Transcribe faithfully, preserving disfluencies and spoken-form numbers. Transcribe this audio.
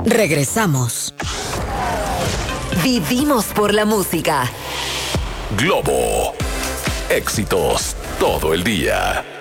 Regresamos. Vivimos por la música. Globo. Éxitos todo el día.